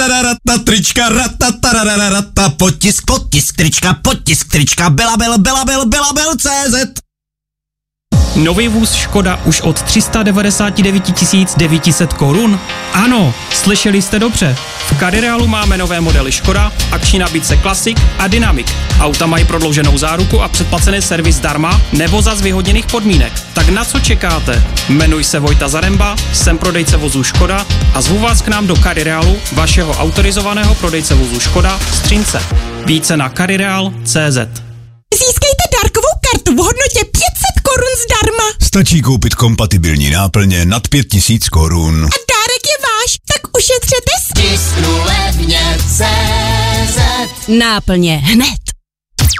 ratatararata, trička, ratatararata, potisk, trička, Belabel.cz. Nový vůz Škoda už od 399 900 korun? Ano, slyšeli jste dobře. V Carirealu máme nové modely Škoda, akční nabídce Classic a Dynamic. Auta mají prodlouženou záruku a předplacený servis zdarma nebo za zvýhodněných podmínek. Tak na co čekáte? Jmenuji se Vojta Zaremba, jsem prodejce vozů Škoda a zvu vás k nám do Carirealu, vašeho autorizovaného prodejce vozů Škoda v Střínce. Více na carireal.cz. Získejte dárkovou kartu v hodnotě 500 korun zdarma. Stačí koupit kompatibilní náplně nad 5000 korun. A dárek je váš, tak ušetřete Tisknu levně CZ. Náplně hned.